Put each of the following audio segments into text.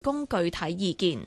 供具體意見。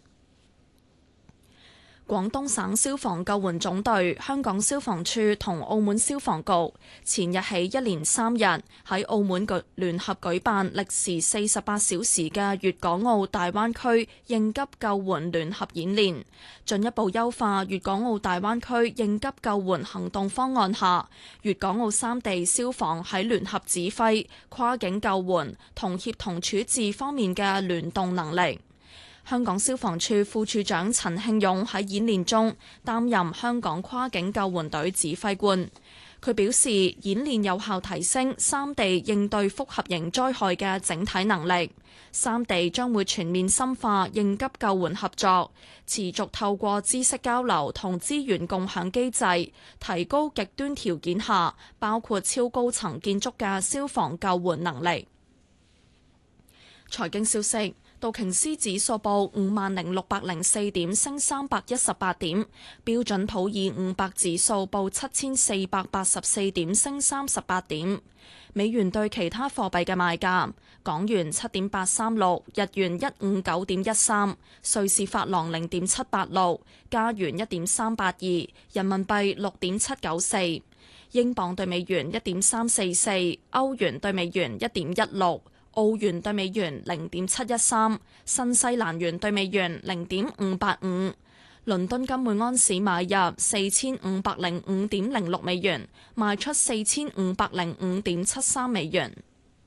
廣東省消防救援總隊、香港消防處同澳門消防局前日起一連3日喺澳門聯合舉辦歷時48小時嘅粵港澳大灣區應急救援聯合演練，進一步優化粵港澳大灣區應急救援行動方案下，粵港澳3地消防喺聯合指揮、跨境救援同協同處置方面嘅聯動能力。香港消防處副處長陳慶勇喺演練中擔任香港跨境救援隊指揮官。佢表示，演練有效提升3地應對複合型災害嘅整體能力。3地將會全面深化應急救援合作，持續透過知識交流同資源共享機制，提高極端條件下，包括超高層建築嘅消防救援能力。財經消息。道瓊斯指數報50,604點，升318點；標準普爾500指數報7484點，升38點。美元對其他貨幣嘅賣價：港元7.836，日元159.13，瑞士法郎0.786，加元1.382，人民幣6.794，英鎊對美元1.344，歐元對美元1.16。澳元對美元0.713，新西蘭元對美元0.585，倫敦金每安士買入4505.06美元，賣出4505.73美元。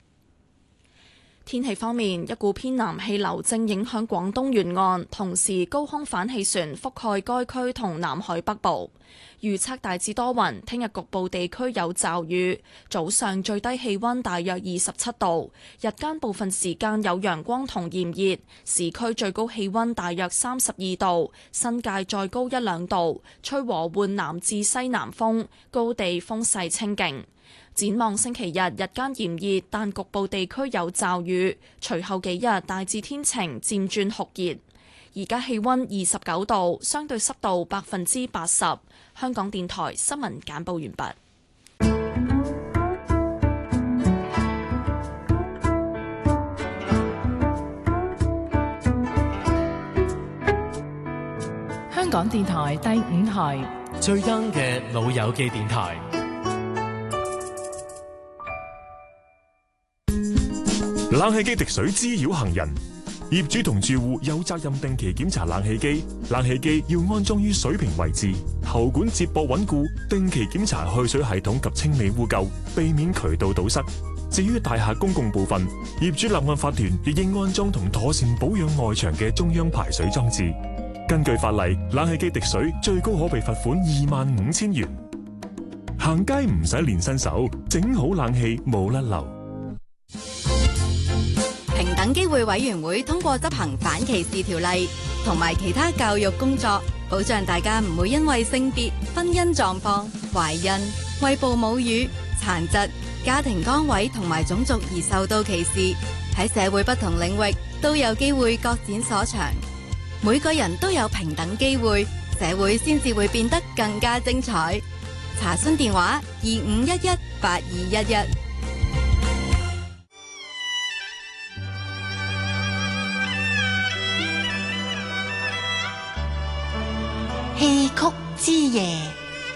天氣方面，一股偏南氣流正影響廣東沿岸，同時高空反氣旋覆蓋該區同南海北部。預測大致多雲，聽日局部地區有驟雨，早上最低氣溫大約27度，日間部分時間有陽光同炎熱，市區最高氣溫大約32度，新界再高1-2度，吹和緩南至西南風，高地風勢清勁。展望星期日，日間炎熱，但局部地區有驟雨。隨後幾日大致天晴，漸轉酷熱。而家氣溫29度，相對濕度80%。香港電台新聞簡報完畢。 香港電台第5台最 young 嘅老友記電台。 冷氣機滴水滋擾行人，業主同住戶有責任定期檢查冷氣機。冷氣機要安裝於水平位置，喉管接駁穩固，定期檢查去水系統及清理污垢，避免渠道堵塞。至於大廈公共部分，業主立案法團亦應安裝同妥善保養外牆嘅中央排水裝置。根據法例，冷氣機滴水最高可被罰款25,000元。行街唔使練新手，整好冷氣冇甩漏。 平等機會委員會通過執行反歧視條例同埋其他教育工作，保障大家唔會因為性別、婚姻狀況、懷孕、餵哺母乳、殘疾、家庭崗位同埋種族而受到歧視。喺社會不同領域都有機會各展所長，每個人都有平等機會，社會先至會變得更加精彩。查詢電話25118211。 戲曲之夜。